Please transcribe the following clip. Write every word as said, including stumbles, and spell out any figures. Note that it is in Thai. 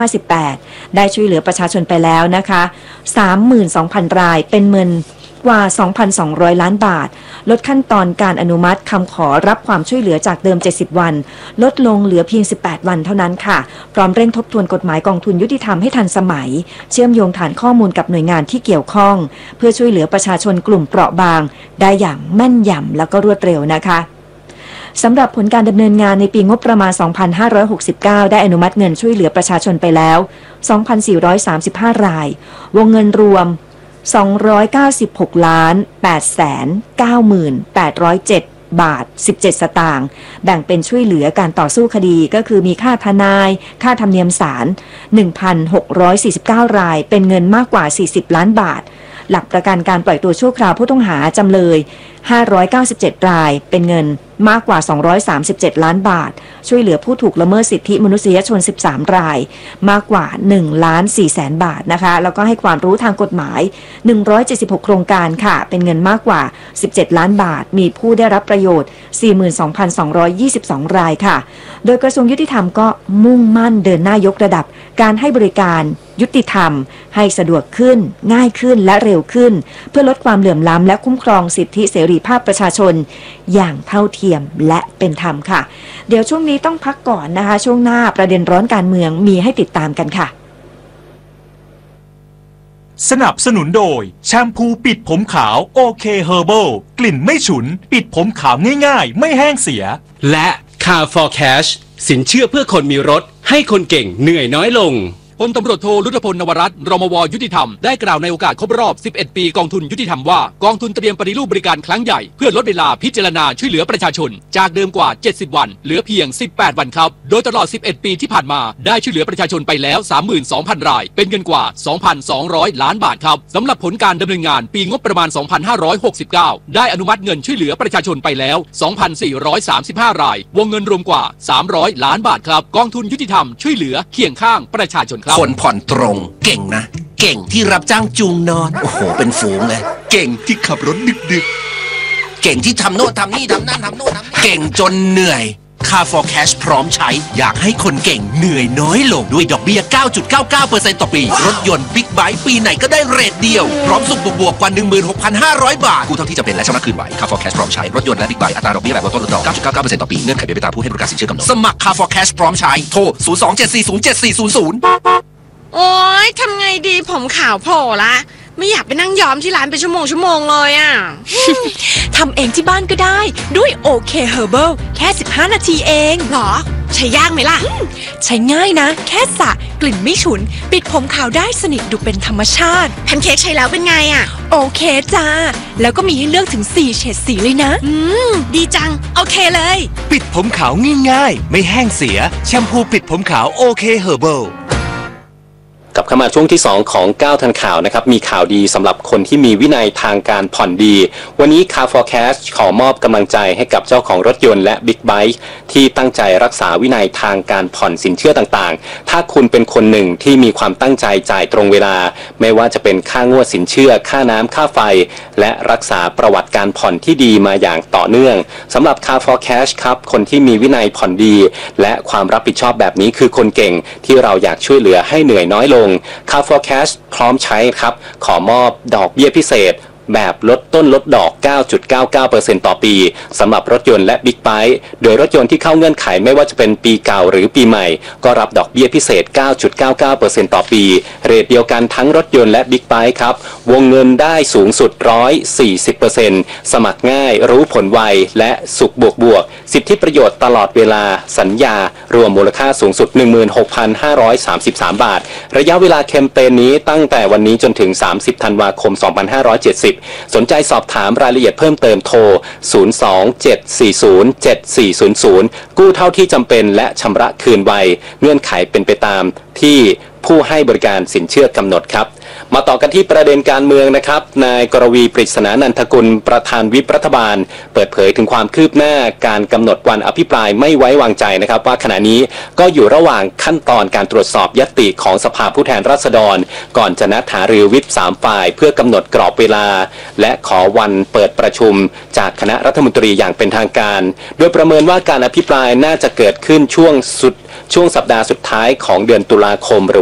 ห้าสิบแปดได้ช่วยเหลือประชาชนไปแล้วนะคะ สามหมื่นสองพัน รายเป็นเงินกว่า สองพันสองร้อย ล้านบาทลดขั้นตอนการอนุมัติคำขอรับความช่วยเหลือจากเดิมเจ็ดสิบวันลดลงเหลือเพียงสิบแปดวันเท่านั้นค่ะพร้อมเร่งทบทวนกฎหมายกองทุนยุติธรรมให้ทันสมัยเชื่อมโยงฐานข้อมูลกับหน่วยงานที่เกี่ยวข้องเพื่อช่วยเหลือประชาชนกลุ่มเปราะบางได้อย่างแม่นยำแล้วก็รวดเร็วนะคะสำหรับผลการดำเนินงานในปีงบประมาณ สองพันห้าร้อยหกสิบเก้า ได้อนุมัติเงินช่วยเหลือประชาชนไปแล้ว สองพันสี่ร้อยสามสิบห้า รายวงเงินรวม สองร้อยเก้าสิบหกล้านแปดแสนเก้าหมื่นแปดร้อยเจ็ด บาทสิบเจ็ดสตางค์แบ่งเป็นช่วยเหลือการต่อสู้คดีก็คือมีค่าทนายค่าธรรมเนียมศาล หนึ่งพันหกร้อยสี่สิบเก้า รายเป็นเงินมากกว่าสี่สิบล้านบาทหลักประกันการปล่อยตัวชั่วคราวผู้ต้องหาจำเลยห้าร้อยเก้าสิบเจ็ดรายเป็นเงินมากกว่าสองร้อยสามสิบเจ็ดล้านบาทช่วยเหลือผู้ถูกละเมิดสิทธิมนุษยชนสิบสามรายมากกว่าหนึ่งล้านสี่แสนบาทนะคะแล้วก็ให้ความรู้ทางกฎหมายหนึ่งร้อยเจ็ดสิบหกโครงการค่ะเป็นเงินมากกว่าสิบเจ็ดล้านบาทมีผู้ได้รับประโยชน์ สี่หมื่นสองพันสองร้อยยี่สิบสอง รายค่ะโดยกระทรวงยุติธรรมก็มุ่งมั่นเดินหน้ายกระดับการให้บริการยุติธรรมให้สะดวกขึ้นง่ายขึ้นและเร็วขึ้นเพื่อลดความเหลื่อมล้ำและคุ้มครองสิทธิเสรีภาพประชาชนอย่างเท่าเทียมและเป็นธรรมค่ะเดี๋ยวช่วงนี้ต้องพักก่อนนะคะช่วงหน้าประเด็นร้อนการเมืองมีให้ติดตามกันค่ะสนับสนุนโดยแชมพูปิดผมขาวโอเคเฮอร์เบิลกลิ่นไม่ฉุนปิดผมขาวง่ายๆไม่แห้งเสียและ Car for Cash สินเชื่อเพื่อคนมีรถให้คนเก่งเหนื่อยน้อยลงพลตำรวจโทรุตพลนวรัตน์รมวยุติธรรมได้กล่าวในโอกาสครบรอบสิบเอ็ดปีกองทุนยุติธรรมว่ากองทุนเตรียมปฏิรูปบริการครั้งใหญ่เพื่อลดเวลาพิจารณาช่วยเหลือประชาชนจากเดิมกว่าเจ็ดสิบวันเหลือเพียงสิบแปดวันครับโดยตลอดสิบเอ็ดปีที่ผ่านมาได้ช่วยเหลือประชาชนไปแล้ว สามหมื่นสองพัน รายเป็นเงินกว่า สองพันสองร้อย ล้านบาทครับสำหรับผลการดำเนินงานปีงบประมาณ สองพันห้าร้อยหกสิบเก้า ได้อนุมัติเงินช่วยเหลือประชาชนไปแล้ว สองพันสี่ร้อยสามสิบห้า รายวงเงินรวมกว่าสามร้อยล้านบาทครับกองทุนยุติธรรมช่วยเหลือเคียงข้างประชาชนครับคนผ่อนตรงเก่งนะเก่งที่รับจ้างจูงนอนโอ้โหเป็นฝูงเลยเก่งที่ขับรถดึกๆเก่งที่ทำโน่นทำนี่ทำนั่นทำโน่นทำนี่เก่งจนเหนื่อย Car for Cash พร้อมใช้อยากให้คนเก่งเหนื่อยน้อยลงด้วยดอกเบี้ย เก้าจุดเก้าเก้าเปอร์เซ็นต์ ต่อปีรถยนต์บิ๊กไบค์ปีไหนก็ได้เรทเดียวพร้อมส่งบวกๆกว่า หนึ่งหมื่นหกพันห้าร้อย บาทกู้เท่าที่จะเป็นและชำระคืนไหว Car for Cash พร้อมใช้รถยนต์และบิ๊กไบค์อัตราดอกเบี้ยแบบลดต้นลดดอก เก้าจุดเก้าเก้าเปอร์เซ็นต์ ต่อปีเงื่อนไขเป็นไปตามผู้ให้บริการสินเชื่อกำหนดสมัคร Car for Cash พร้อมใช้โทรศูนย์สองเจ็ดสี่ศูนย์เจ็ดสี่ศูนย์ศูนย์โอ๊ยทำไงดีผมขาวโผล่ละไม่อยากไปนั่งย้อมที่ร้านเป็นชั่วโมงชั่วโมงเลยอ่ะทำเองที่บ้านก็ได้ด้วยโอเคเฮอร์เบิลแค่สิบห้านาทีเองหรอใช้ยากไหมล่ะใช้ง่ายนะแค่สระกลิ่นไม่ฉุนปิดผมขาวได้สนิทดูเป็นธรรมชาติแพนเค้กใช้แล้วเป็นไงอ่ะโอเคจ้าแล้วก็มีให้เลือกถึงสี่เฉดสีเลยนะอืมดีจังโอเคเลยปิดผมขาวง่ายๆไม่แห้งเสียแชมพูปิดผมขาวโอเคเฮอร์เบิลกลับเข้ามาช่วงที่สองของก้าวทันข่าวนะครับมีข่าวดีสำหรับคนที่มีวินัยทางการผ่อนดีวันนี้ Car for Cash ขอมอบกำลังใจให้กับเจ้าของรถยนต์และบิ๊กไบค์ที่ตั้งใจรักษาวินัยทางการผ่อนสินเชื่อต่างๆถ้าคุณเป็นคนหนึ่งที่มีความตั้งใจจ่ายตรงเวลาไม่ว่าจะเป็นค่างวดสินเชื่อค่าน้ำค่าไฟและรักษาประวัติการผ่อนที่ดีมาอย่างต่อเนื่องสำหรับ Car for Cash ครับคนที่มีวินัยผ่อนดีและความรับผิดชอบแบบนี้คือคนเก่งที่เราอยากช่วยเหลือให้เหนื่อยน้อยลงCar for Cash พร้อมใช้ครับขอมอบดอกเบี้ยพิเศษแบบลดต้นลดดอก เก้าจุดเก้าเก้าเปอร์เซ็นต์ ต่อปีสำหรับรถยนต์และบิ๊กไบค์โดยรถยนต์ที่เข้าเงื่อนไขไม่ว่าจะเป็นปีเก่าหรือปีใหม่ก็รับดอกเบี้ยพิเศษ เก้าจุดเก้าเก้าเปอร์เซ็นต์ ต่อปีเรทเดียวกันทั้งรถยนต์และบิ๊กไบค์ครับวงเงินได้สูงสุด หนึ่งร้อยสี่สิบเปอร์เซ็นต์ สมัครง่ายรู้ผลไวและสุขบวกบวกสิทธิประโยชน์ตลอดเวลาสัญญารวมมูลค่าสูงสุด หนึ่งหมื่นหกพันห้าร้อยสามสิบสาม บาทระยะเวลาแคมเปญนี้ตั้งแต่วันนี้จนถึงสามสิบธันวาคมสองพันห้าร้อยเจ็ดสิบสนใจสอบถามรายละเอียดเพิ่มเติมโทรศูนย์ สอง เจ็ด สี่ ศูนย์ เจ็ด สี่ ศูนย์ ศูนย์กู้เท่าที่จำเป็นและชำระคืนไวเงื่อนไขเป็นไปตามที่ผู้ให้บริการสินเชื่อกำหนดครับมาต่อกันที่ประเด็นการเมืองนะครับนายกรวีปริศนานันทกุลประธานวิปรัฐบาลเปิดเผยถึงความคืบหน้าการกำหนดวันอภิปรายไม่ไว้วางใจนะครับว่าขณะนี้ก็อยู่ระหว่างขั้นตอนการตรวจสอบญัตติของสภาผู้แทนราษฎรก่อนจะนัดหารือวิปสามฝ่ายเพื่อกำหนดกรอบเวลาและขอวันเปิดประชุมจากคณะรัฐมนตรีอย่างเป็นทางการโดยประเมินว่าการอภิปรายน่าจะเกิดขึ้นช่วงสุดช่วงสัปดาห์สุดท้ายของเดือนตุลาคม